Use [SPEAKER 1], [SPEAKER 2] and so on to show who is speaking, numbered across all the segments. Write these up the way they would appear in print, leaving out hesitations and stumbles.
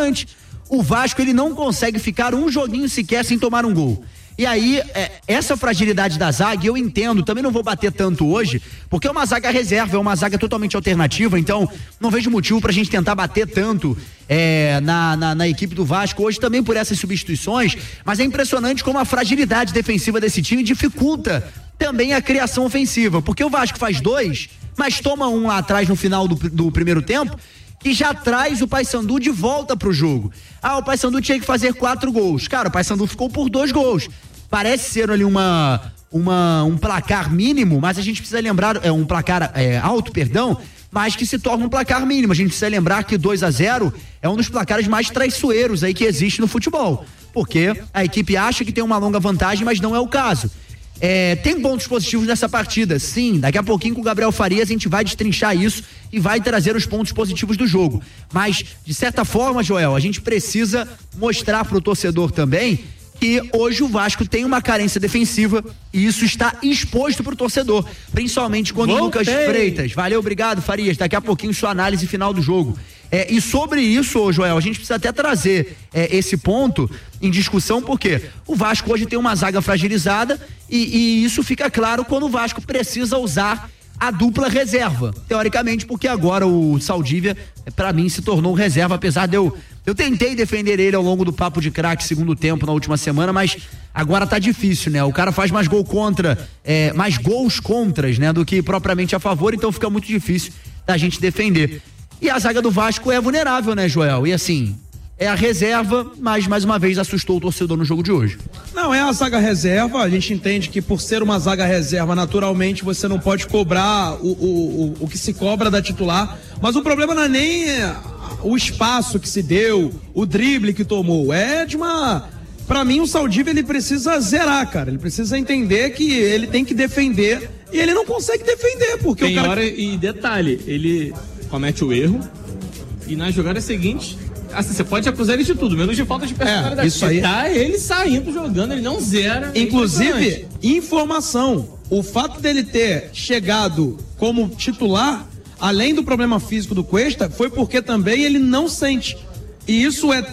[SPEAKER 1] impressionante. O Vasco, ele não consegue ficar um joguinho sequer sem tomar um gol. E aí, essa fragilidade da zaga, eu entendo, também não vou bater tanto hoje, porque é uma zaga reserva, é uma zaga totalmente alternativa, então não vejo motivo pra gente tentar bater tanto na equipe do Vasco hoje também por essas substituições, mas é impressionante como a fragilidade defensiva desse time dificulta também a criação ofensiva, porque o Vasco faz 2, mas toma um lá atrás no final do primeiro tempo, que já traz o Paysandu de volta pro jogo. O Paysandu tinha que fazer 4 gols. Cara, o Paysandu ficou por 2 gols. Parece ser ali um placar mínimo, mas a gente precisa lembrar, um placar alto, perdão, mas que se torna um placar mínimo. A gente precisa lembrar que 2-0 é um dos placares mais traiçoeiros aí que existe no futebol, porque a equipe acha que tem uma longa vantagem, mas não é o caso. Tem pontos positivos nessa partida, sim. Daqui a pouquinho com o Gabriel Farias a gente vai destrinchar isso e vai trazer os pontos positivos do jogo. Mas, de certa forma, Joel, a gente precisa mostrar pro torcedor também que hoje o Vasco tem uma carência defensiva e isso está exposto pro torcedor, principalmente quando o Lucas Freitas. Valeu, obrigado, Farias. Daqui a pouquinho sua análise final do jogo. E sobre isso, Joel, a gente precisa até trazer esse ponto em discussão, porque o Vasco hoje tem uma zaga fragilizada e isso fica claro quando o Vasco precisa usar a dupla reserva, teoricamente, porque agora o Saldívia, pra mim, se tornou reserva, apesar de eu tentei defender ele ao longo do papo de craque segundo tempo na última semana, mas agora tá difícil, né? O cara faz mais mais gols contras, né, do que propriamente a favor, então fica muito difícil da gente defender. E a zaga do Vasco é vulnerável, né, Joel? E assim, é a reserva, mas mais uma vez assustou o torcedor no jogo de hoje.
[SPEAKER 2] Não, é a zaga reserva, a gente entende que por ser uma zaga reserva, naturalmente você não pode cobrar o que se cobra da titular, mas o problema não é nem o espaço que se deu, o drible que tomou, pra mim o Saldívia ele precisa zerar, cara, ele precisa entender que ele tem que defender e ele não consegue defender, porque
[SPEAKER 3] tem
[SPEAKER 2] o cara...
[SPEAKER 3] hora, e detalhe, ele comete o erro e na jogada seguinte, assim, você pode acusar ele de tudo, menos de falta de personalidade.
[SPEAKER 2] Isso aí.
[SPEAKER 3] Tá ele saindo jogando, ele não zera.
[SPEAKER 2] Inclusive, informação, o fato dele ter chegado como titular, além do problema físico do Cuesta, foi porque também ele não sente. E isso é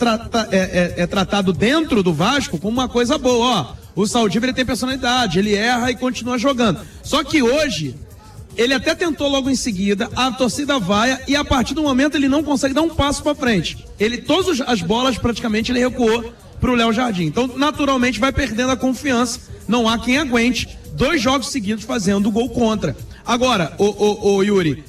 [SPEAKER 2] tratado dentro do Vasco como uma coisa boa. O Saldívia ele tem personalidade, ele erra e continua jogando. Só que hoje, ele até tentou logo em seguida, a torcida vaia e a partir do momento ele não consegue dar um passo pra frente. Todas as bolas praticamente ele recuou pro Léo Jardim. Então, naturalmente, vai perdendo a confiança. Não há quem aguente 2 jogos seguidos fazendo gol contra. Agora, o Yuri,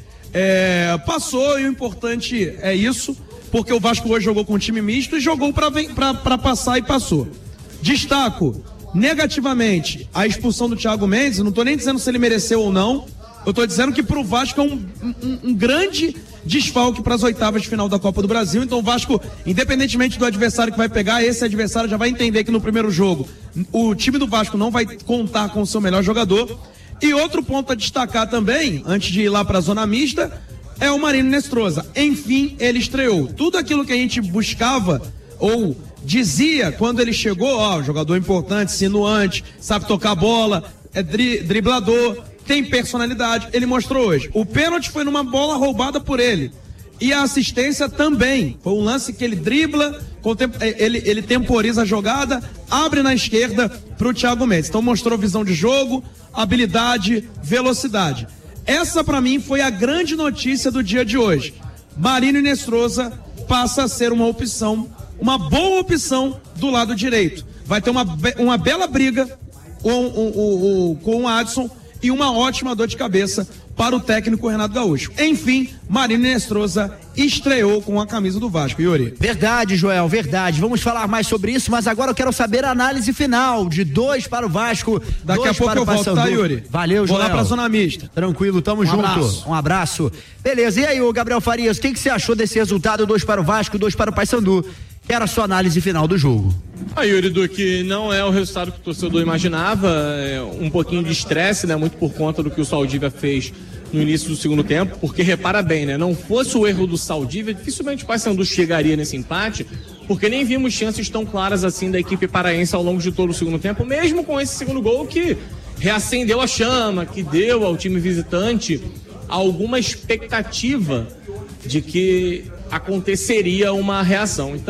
[SPEAKER 2] passou e o importante é isso, porque o Vasco hoje jogou com um time misto e jogou pra passar e passou. Destaco negativamente a expulsão do Thiago Mendes, não tô nem dizendo se ele mereceu ou não, eu tô dizendo que pro Vasco é um grande desfalque para as oitavas de final da Copa do Brasil. Então o Vasco, independentemente do adversário que vai pegar, esse adversário já vai entender que no primeiro jogo o time do Vasco não vai contar com o seu melhor jogador. E outro ponto a destacar também, antes de ir lá para a zona mista, é o Marino Nestroza. Enfim, ele estreou. Tudo aquilo que a gente buscava ou dizia quando ele chegou, jogador importante, sinuante, sabe tocar bola, é driblador, tem personalidade, ele mostrou hoje. O pênalti foi numa bola roubada por ele. E a assistência também. Foi um lance que ele dribla, ele temporiza a jogada, abre na esquerda pro Thiago Mendes. Então mostrou visão de jogo, habilidade, velocidade. Essa pra mim foi a grande notícia do dia de hoje. Marino Nestroza passa a ser uma opção, uma boa opção do lado direito. Vai ter uma bela briga com o Adson e uma ótima dor de cabeça para o técnico Renato Gaúcho. Enfim, Marino Nestroza estreou com a camisa do Vasco, Yuri.
[SPEAKER 1] Verdade, Joel, verdade. Vamos falar mais sobre isso, mas agora eu quero saber a análise final de 2 para o Vasco,
[SPEAKER 2] daqui a pouco eu volto, tá, Yuri?
[SPEAKER 1] Valeu, Joel.
[SPEAKER 2] Vou lá pra zona mista.
[SPEAKER 1] Tranquilo, tamo junto.
[SPEAKER 2] Abraço.
[SPEAKER 1] Um abraço. Beleza, e aí, o Gabriel Farias, o que você achou desse resultado? 2 para o Vasco, 2 para o Paysandu. Era a sua análise final do jogo.
[SPEAKER 3] Yuri, do que não é o resultado que o torcedor imaginava, um pouquinho de estresse, né, muito por conta do que o Saldívia fez no início do segundo tempo, porque repara bem, né, não fosse o erro do Saldívia, dificilmente o Paysandu chegaria nesse empate, porque nem vimos chances tão claras assim da equipe paraense ao longo de todo o segundo tempo, mesmo com esse segundo gol que reacendeu a chama, que deu ao time visitante alguma expectativa de que aconteceria uma reação. Então,